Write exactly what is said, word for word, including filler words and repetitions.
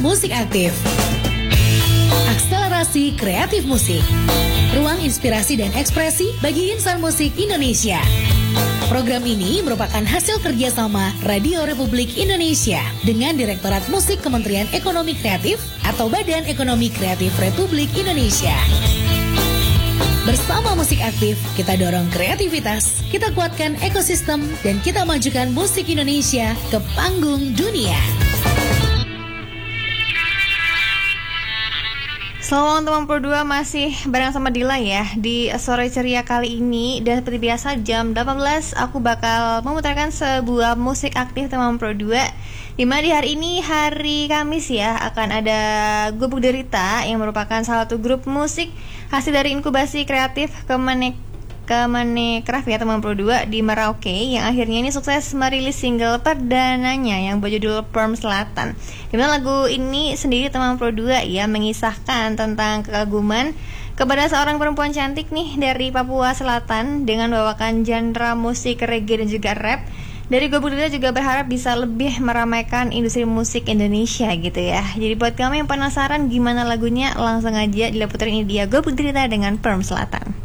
Musik Aktif. Akselerasi kreatif musik. Ruang inspirasi dan ekspresi bagi insan musik Indonesia. Program ini merupakan hasil kerjasama Radio Republik Indonesia dengan Direktorat Musik Kementerian Ekonomi Kreatif atau Badan Ekonomi Kreatif Republik Indonesia. Bersama Musik Aktif, kita dorong kreativitas, kita kuatkan ekosistem, dan kita majukan musik Indonesia ke panggung dunia. Selamat teman Pro dua, masih bareng sama Dila ya di sore ceria kali ini. Dan seperti biasa jam delapan belas aku bakal memutarkan sebuah musik aktif teman Pro dua. Dimana di hari ini, hari Kamis ya, akan ada Gubuk Derita yang merupakan salah satu grup musik hasil dari inkubasi kreatif Kemenek Kemenecraft ya teman Pro dua di Merauke, yang akhirnya ini sukses merilis single perdananya yang berjudul Perm Selatan. Dimana lagu ini sendiri teman Pro dua ya mengisahkan tentang kekaguman kepada seorang perempuan cantik nih dari Papua Selatan dengan membawakan genre musik reggae dan juga rap. Dari Gubuk Derita juga berharap bisa lebih meramaikan industri musik Indonesia gitu ya. Jadi buat kamu yang penasaran gimana lagunya, langsung aja diputerin ini dia Gubuk Derita dengan Perm Selatan.